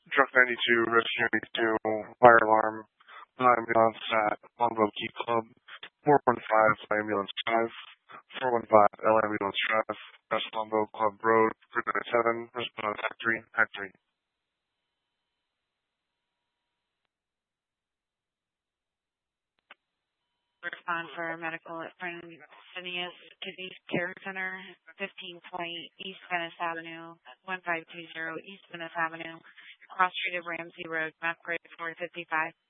Truck 92, Rescue 92, Fire Alarm, Ambulance at Longbow Key Club, 415 Ambulance Drive, 415 L Ambulance Drive, West Longbow Club Road, 397, respond Hack 3. Respond for medical at Fresenius Kidney Care Center, 1520 East Venice Avenue, 1520 East Venice Avenue, cross street of Ramsey Road, map grade 455.